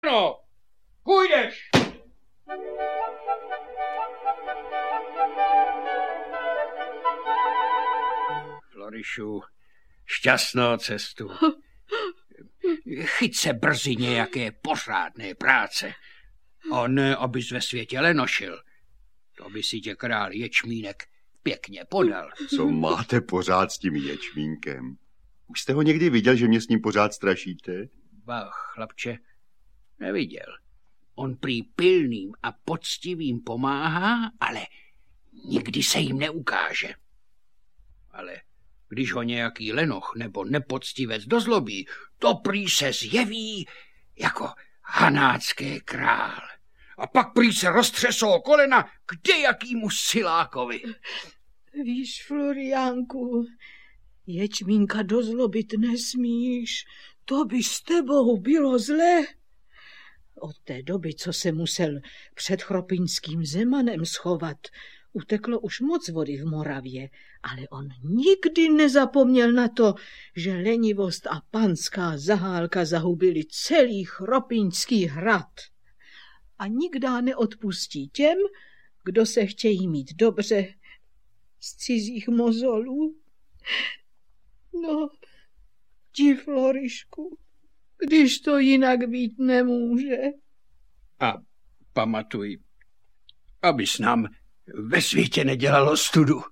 No, půjdeš. Florišu, šťastnou cestu. Chyť se brzy nějaké pořádné práce. On, abys ve světě lenošil. To by si tě král ječmínek pěkně podal. Co máte pořád s tím ječmínkem? Už jste ho někdy viděl, že mě s ním pořád strašíte? Ba, chlapče, neviděl. On prý pilným a poctivým pomáhá, ale nikdy se jim neukáže. Ale když ho nějaký lenoch nebo nepoctivec dozlobí, to prý se zjeví jako hanácké král. A pak prý se roztřesou kolena kdejakýmu silákovi. Víš, Floriánku, ječmínka dozlobit nesmíš, to by s tebou bylo zlé. Od té doby, co se musel před chropinským Zemanem schovat, uteklo už moc vody v Moravě, ale on nikdy nezapomněl na to, že lenivost a panská zahálka zahubili celý chropinský hrad. A nikdá neodpustí těm, kdo se chtějí mít dobře z cizích mozolů. No, ti, Florišku, když to jinak být nemůže. A pamatuj, abys nám ve světě nedělalo studu.